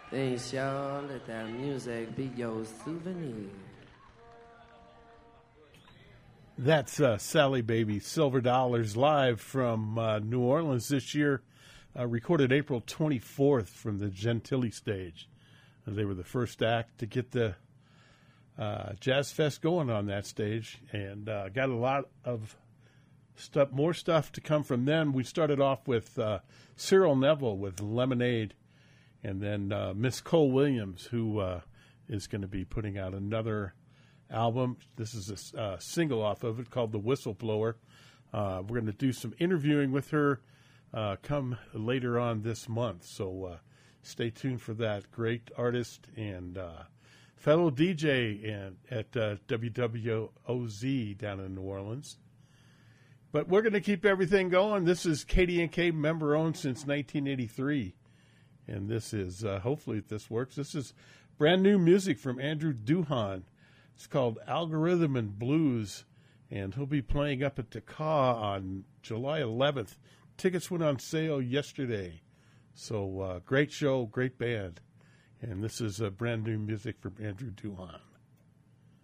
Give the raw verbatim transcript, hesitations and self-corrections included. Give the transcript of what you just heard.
Then y'all let that music be your souvenir. That's uh, Sally Baby, Silver Dollars, live from uh, New Orleans this year, uh, recorded April twenty-fourth from the Gentilly stage. Uh, they were the first act to get the uh, Jazz Fest going on that stage, and uh, got a lot of stuff, more stuff to come from them. We started off with uh, Cyril Neville with Lemonade, and then uh, Miss Cole Williams, who uh, is going to be putting out another album. This is a uh, single off of it called The Whistleblower. Uh, we're going to do some interviewing with her uh, come later on this month, so uh, stay tuned for that. Great artist and uh, fellow D J in, at uh, W W O Z down in New Orleans. But we're going to keep everything going. This is K D N K, member-owned since nineteen eighty-three, and this is, uh, hopefully if this works, this is brand new music from Andrew Duhan. It's called Algorithm and Blues, and he'll be playing up at Taka on July eleventh. Tickets went on sale yesterday. So uh, great show, great band. And this is uh, brand new music from Andrew Duhan.